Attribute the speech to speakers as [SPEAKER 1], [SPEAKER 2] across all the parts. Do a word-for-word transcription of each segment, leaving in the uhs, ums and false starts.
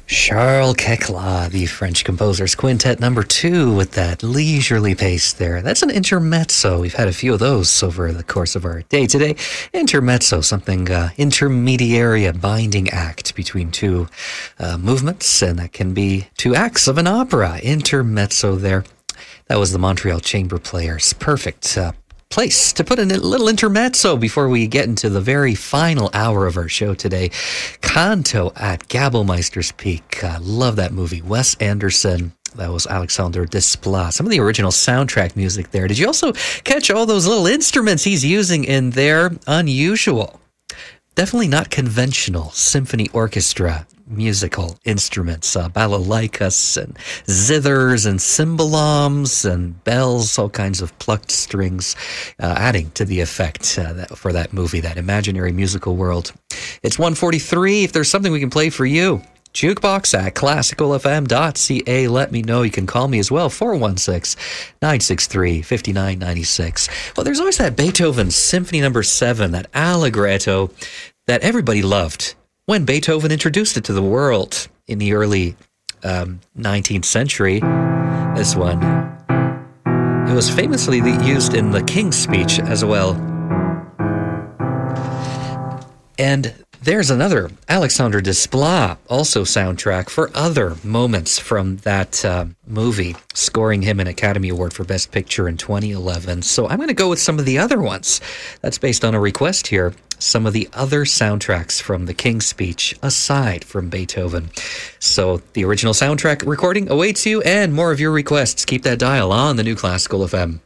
[SPEAKER 1] Charles Kekla, the French composer's quintet number two, with that leisurely pace there. That's an intermezzo. We've had a few of those over the course of our day today. Intermezzo, something uh, intermediary, a binding act between two uh, movements, and that can be two acts of an opera. Intermezzo there. That was the Montreal Chamber Players. Perfect uh, place to put in a little intermezzo before we get into the very final hour of our show today. Canto at Gabelmeister's Peak. I uh, love that movie. Wes Anderson. That was Alexandre Desplat. Some of the original soundtrack music there. Did you also catch all those little instruments he's using in there? Unusual. Definitely not conventional symphony orchestra musical instruments, uh, balalaikas and zithers and cymbalums and bells, all kinds of plucked strings, uh, adding to the effect uh, that, for that movie, that imaginary musical world. It's one forty-three. If there's something we can play for you, jukebox at classical f m dot c a. Let me know. You can call me as well, four one six, nine six three, five nine nine six. Well, there's always that Beethoven Symphony number seven, that allegretto that everybody loved when Beethoven introduced it to the world in the early um, nineteenth century. This one, it was famously used in the King's Speech as well. And there's another, Alexandre Desplat, also soundtrack for other moments from that uh, movie, scoring him an Academy Award for Best Picture in twenty eleven. So I'm going to go with some of the other ones. That's based on a request here. Some of the other soundtracks from the King's Speech, aside from Beethoven. So the original soundtrack recording awaits you, and more of your requests. Keep that dial on the new Classical F M.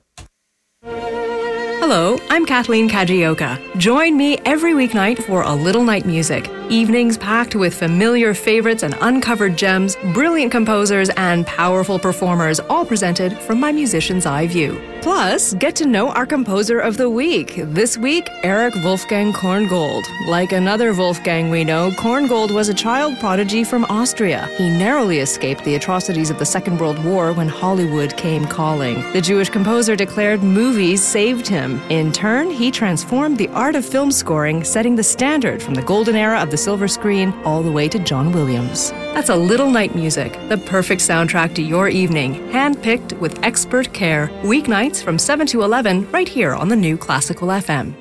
[SPEAKER 2] Hello, I'm Kathleen Kajioka. Join me every weeknight for A Little Night Music. Evenings packed with familiar favorites and uncovered gems, brilliant composers, and powerful performers, all presented from my musician's eye view. Plus, get to know our composer of the week. This week, Eric Wolfgang Korngold. Like another Wolfgang we know, Korngold was a child prodigy from Austria. He narrowly escaped the atrocities of the Second World War when Hollywood came calling. The Jewish composer declared movies saved him. In turn, he transformed the art of film scoring, setting the standard from the golden era of the silver screen all the way to John Williams. That's A Little Night Music, the perfect soundtrack to your evening, handpicked with expert care, weeknights from seven to eleven, right here on the new Classical F M.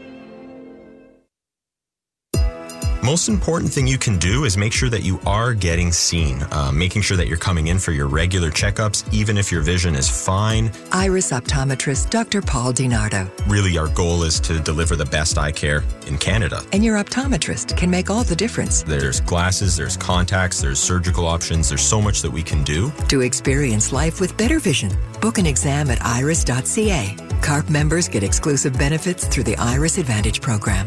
[SPEAKER 3] Most important thing you can do is make sure that you are getting seen, uh, making sure that you're coming in for your regular checkups, even if your vision is fine.
[SPEAKER 4] Iris optometrist Doctor Paul DiNardo.
[SPEAKER 3] Really, our goal is to deliver the best eye care in Canada.
[SPEAKER 4] And your optometrist can make all the difference.
[SPEAKER 3] There's glasses, there's contacts, there's surgical options, there's so much that we can do.
[SPEAKER 4] To experience life with better vision, book an exam at iris dot c a. C A R P members get exclusive benefits through the Iris Advantage program.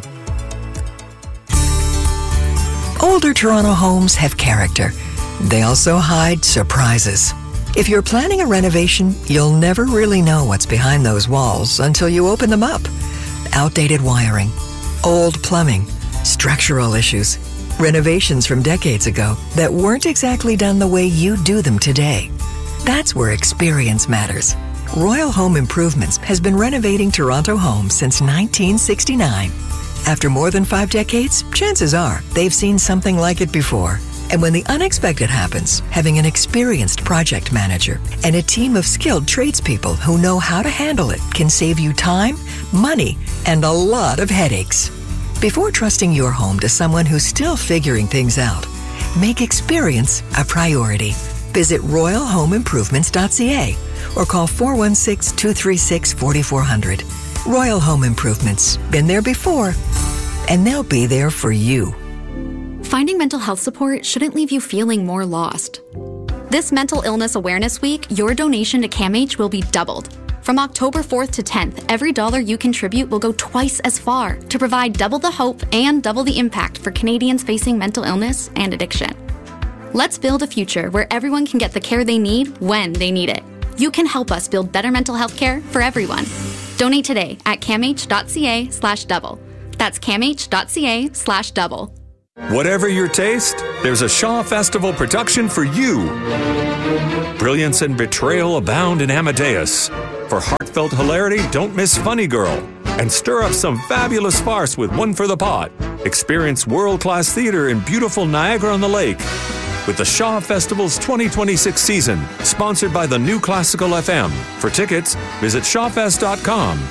[SPEAKER 4] Older Toronto homes have character. They also hide surprises. If you're planning a renovation, you'll never really know what's behind those walls until you open them up. Outdated wiring, old plumbing, structural issues, renovations from decades ago that weren't exactly done the way you do them today. That's where experience matters. Royal Home Improvements has been renovating Toronto homes since nineteen sixty-nine. After more than five decades, chances are they've seen something like it before. And when the unexpected happens, having an experienced project manager and a team of skilled tradespeople who know how to handle it can save you time, money, and a lot of headaches. Before trusting your home to someone who's still figuring things out, make experience a priority. Visit royal home improvements dot c a or call four one six, two three six, four four zero zero. Royal Home Improvements. Been there before, and they'll be there for you.
[SPEAKER 5] Finding mental health support shouldn't leave you feeling more lost. This Mental Illness Awareness Week, your donation to CAMH will be doubled. From October fourth to tenth, every dollar you contribute will go twice as far to provide double the hope and double the impact for Canadians facing mental illness and addiction. Let's build a future where everyone can get the care they need when they need it. You can help us build better mental health care for everyone. Donate today at camh dot c a slash double. That's camh dot c a slash double.
[SPEAKER 6] Whatever your taste, there's a Shaw Festival production for you. Brilliance and betrayal abound in Amadeus. For heartfelt hilarity, don't miss Funny Girl. And stir up some fabulous farce with One for the Pot. Experience world-class theater in beautiful Niagara-on-the-Lake. with the Shaw Festival's twenty twenty-six season, sponsored by the New Classical F M. For tickets, visit shawfest dot com